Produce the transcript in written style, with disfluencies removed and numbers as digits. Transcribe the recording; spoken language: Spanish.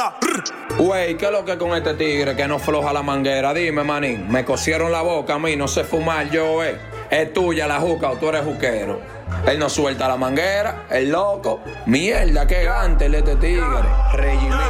mierda. Güey, ¿qué es lo que con este tigre que no floja la manguera? Dime, manín, me cosieron la boca a mí, no sé fumar yo, Es tuya la juca o tú eres juquero. Él no suelta la manguera, el loco. Mierda, qué gante este tigre. Regimiento.